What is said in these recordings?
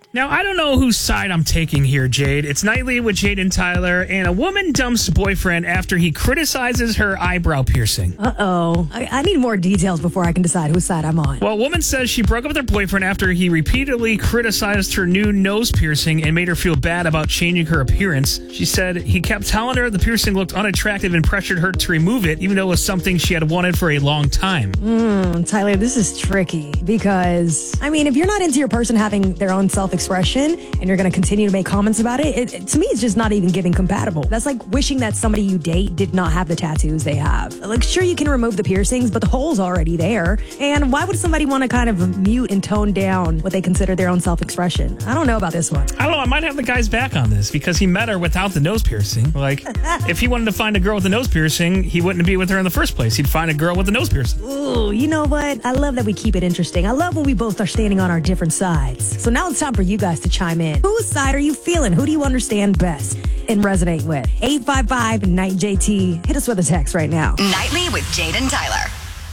Now, I don't know whose side I'm taking here, Jade. It's Nightly with Jade and Tyler, and a woman dumps boyfriend after he criticizes her eyebrow piercing. Uh-oh. I need more details before I can decide whose side I'm on. Well, a woman says she broke up with her boyfriend after he repeatedly criticized her new nose piercing and made her feel bad about changing her appearance. She said he kept telling her the piercing looked unattractive and pressured her to remove it, even though it was something she had wanted for a long time. Tyler, this is tricky because, if you're not into your person having their own self-expression and you're going to continue to make comments about it, to me, it's just not even giving compatible. That's like wishing that somebody you date did not have the tattoos they have. Like, sure, you can remove the piercings, but the hole's already there. And why would somebody want to kind of mute and tone down what they consider their own self-expression? I don't know about this one. I don't know. I might have the guy's back on this because he met her without the nose piercing. Like, if he wanted to find a girl with a nose piercing, he wouldn't be with her in the first place. He'd find a girl with a nose piercing. Ooh, you know what? I love that we keep it interesting. I love when we both are standing on our different sides. So now it's time for you guys to chime in. Whose side are you feeling? Who do you understand best and resonate with? 855-NIGHT. Hit us with a text right now. Nightly with Jade and Tyler.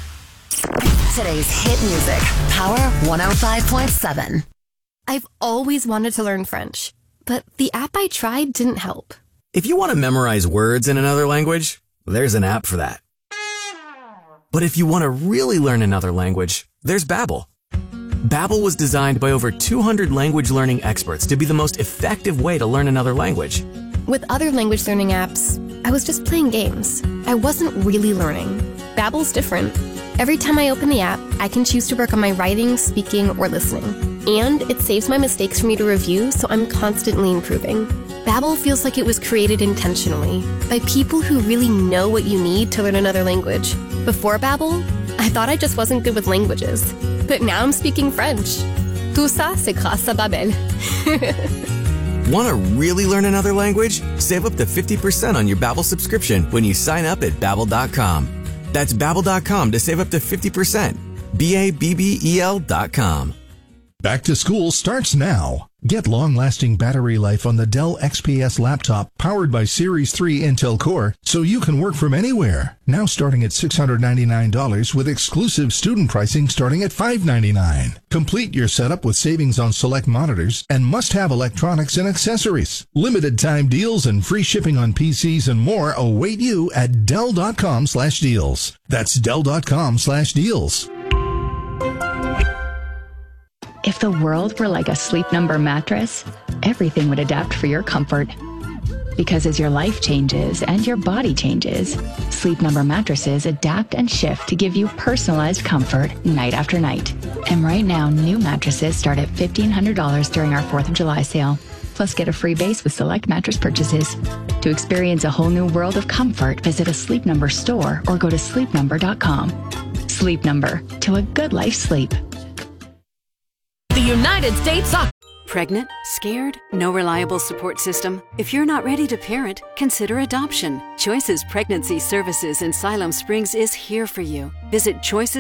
Today's hit music, Power 105.7. I've always wanted to learn French, but the app I tried didn't help. If you want to memorize words in another language, there's an app for that. But if you want to really learn another language, there's Babbel. Babbel was designed by over 200 language learning experts to be the most effective way to learn another language. With other language learning apps, I was just playing games. I wasn't really learning. Babbel's different. Every time I open the app, I can choose to work on my writing, speaking, or listening. And it saves my mistakes for me to review, so I'm constantly improving. Babbel feels like it was created intentionally by people who really know what you need to learn another language. Before Babbel, I thought I just wasn't good with languages. But now I'm speaking French. Tout ça, c'est grâce à Babbel. Want to really learn another language? Save up to 50% on your Babbel subscription when you sign up at Babbel.com. That's Babbel.com to save up to 50%. Babbel.com. Back to school starts now. Get long-lasting battery life on the Dell XPS laptop powered by Series 3 Intel Core so you can work from anywhere. Now starting at $699 with exclusive student pricing starting at $599. Complete your setup with savings on select monitors and must-have electronics and accessories. Limited time deals and free shipping on PCs and more await you at Dell.com/deals. That's Dell.com/deals. If the world were like a Sleep Number mattress, everything would adapt for your comfort. Because as your life changes and your body changes, Sleep Number mattresses adapt and shift to give you personalized comfort night after night. And right now, new mattresses start at $1,500 during our 4th of July sale. Plus, get a free base with select mattress purchases. To experience a whole new world of comfort, visit a Sleep Number store or go to sleepnumber.com. Sleep Number, to a good life sleep. The United States Soccer. Pregnant? Scared? No reliable support system? If you're not ready to parent, consider adoption. Choices Pregnancy Services in Siloam Springs is here for you. Visit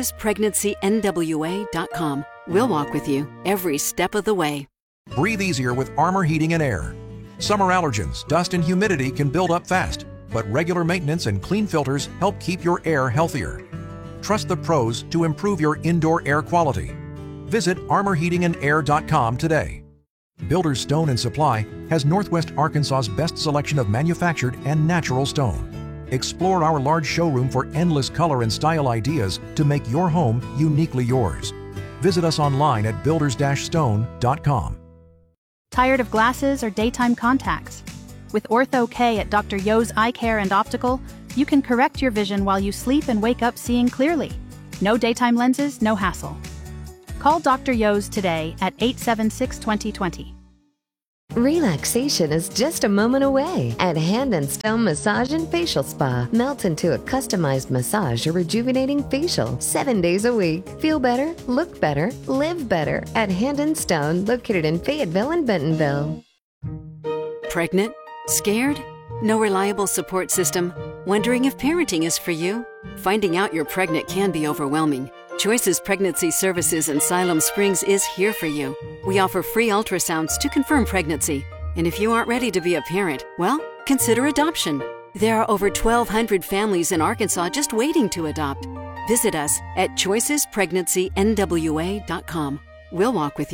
choicespregnancy.nwa.com. We'll walk with you every step of the way. Breathe easier with Armor Heating and Air. Summer allergens, dust, and humidity can build up fast, but regular maintenance and clean filters help keep your air healthier. Trust the pros to improve your indoor air quality. Visit armorheatingandair.com today. Builders Stone and Supply has Northwest Arkansas's best selection of manufactured and natural stone. Explore our large showroom for endless color and style ideas to make your home uniquely yours. Visit us online at builders-stone.com. Tired of glasses or daytime contacts? With Ortho-K at Dr. Yo's Eye Care and Optical, you can correct your vision while you sleep and wake up seeing clearly. No daytime lenses, no hassle. Call Dr. Yo's today at 876-2020. Relaxation is just a moment away at Hand and Stone Massage and Facial Spa. Melt into a customized massage or rejuvenating facial 7 days a week. Feel better, look better, live better at Hand and Stone, located in Fayetteville and Bentonville. Pregnant? Scared? No reliable support system? Wondering if parenting is for you? Finding out you're pregnant can be overwhelming. Choices Pregnancy Services in Siloam Springs is here for you. We offer free ultrasounds to confirm pregnancy. And if you aren't ready to be a parent, well, consider adoption. There are over 1,200 families in Arkansas just waiting to adopt. Visit us at choicespregnancy.nwa.com. We'll walk with you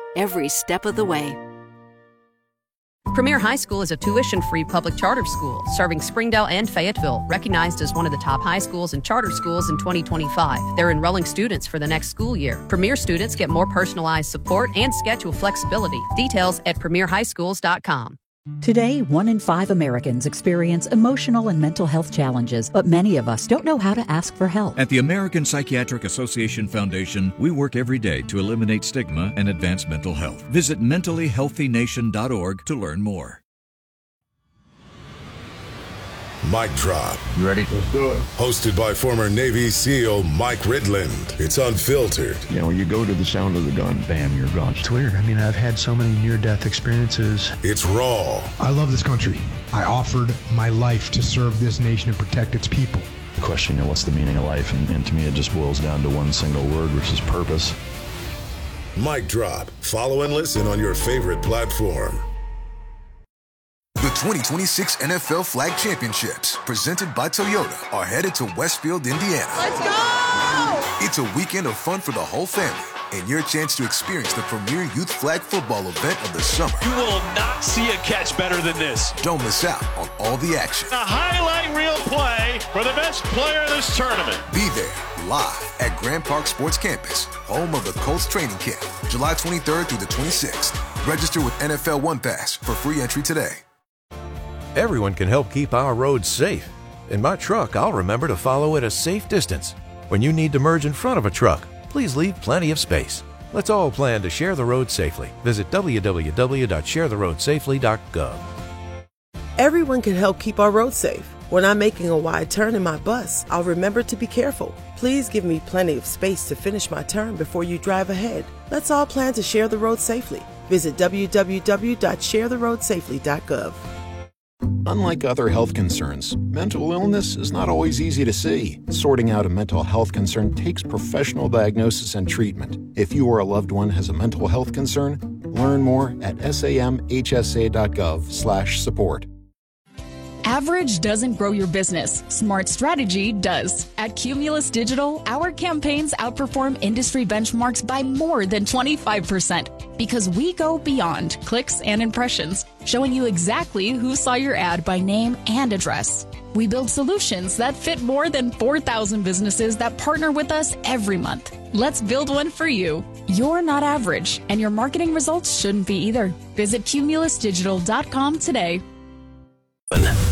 every step of the way. Premier High School is a tuition-free public charter school serving Springdale and Fayetteville, recognized as one of the top high schools and charter schools in 2025. They're enrolling students for the next school year. Premier students get more personalized support and schedule flexibility. Details at premierhighschools.com. Today, 1 in 5 Americans experience emotional and mental health challenges, but many of us don't know how to ask for help. At the American Psychiatric Association Foundation, we work every day to eliminate stigma and advance mental health. Visit mentallyhealthynation.org to learn more. Mic Drop. You ready? Let's do it. Hosted by former Navy SEAL Mike Ridland. It's unfiltered. You know, when you go to the sound of the gun, bam, you're gone. It's weird. I mean, I've had so many near-death experiences. It's raw. I love this country. I offered my life to serve this nation and protect its people. The question, you know, what's the meaning of life? And to me, it just boils down to one single word, which is purpose. Mic Drop. Follow and listen on your favorite platform. The 2026 NFL Flag Championships, presented by Toyota, are headed to Westfield, Indiana. Let's go! It's a weekend of fun for the whole family and your chance to experience the premier youth flag football event of the summer. You will not see a catch better than this. Don't miss out on all the action. A highlight reel play for the best player in this tournament. Be there live at Grand Park Sports Campus, home of the Colts training camp, July 23rd through the 26th. Register with NFL One Pass for free entry today. Everyone can help keep our roads safe. In my truck, I'll remember to follow at a safe distance. When you need to merge in front of a truck, please leave plenty of space. Let's all plan to share the road safely. Visit www.sharetheroadsafely.gov. Everyone can help keep our roads safe. When I'm making a wide turn in my bus, I'll remember to be careful. Please give me plenty of space to finish my turn before you drive ahead. Let's all plan to share the road safely. Visit www.sharetheroadsafely.gov. Unlike other health concerns, mental illness is not always easy to see. Sorting out a mental health concern takes professional diagnosis and treatment. If you or a loved one has a mental health concern, learn more at samhsa.gov/support. Average doesn't grow your business. Smart strategy does. At Cumulus Digital, our campaigns outperform industry benchmarks by more than 25% because we go beyond clicks and impressions, showing you exactly who saw your ad by name and address. We build solutions that fit more than 4,000 businesses that partner with us every month. Let's build one for you. You're not average, and your marketing results shouldn't be either. Visit cumulusdigital.com today.